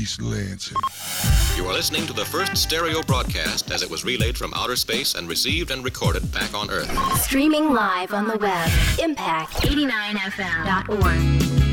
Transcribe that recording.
East Lansing. You are listening to the first stereo broadcast as it was relayed from outer space and received and recorded back on Earth. Streaming live on the web, impact89fm.org.